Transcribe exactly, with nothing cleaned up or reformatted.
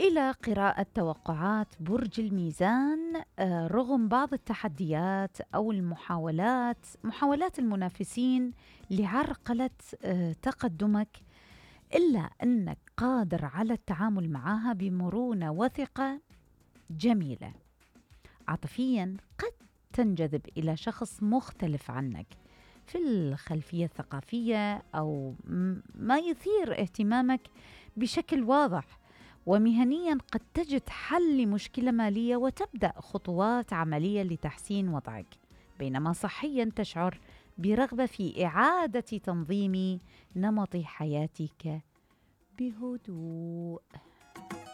إلى قراءة توقعات برج الميزان. آه، رغم بعض التحديات أو المحاولات محاولات المنافسين لعرقلة آه، تقدمك، إلا أنك قادر على التعامل معها بمرونة وثقة جميلة. عاطفيا قد تنجذب إلى شخص مختلف عنك في الخلفية الثقافية أو م- ما يثير اهتمامك بشكل واضح. ومهنيا قد تجد حل لمشكلة مالية وتبدأ خطوات عملية لتحسين وضعك، بينما صحيا تشعر برغبة في إعادة تنظيم نمط حياتك بهدوء.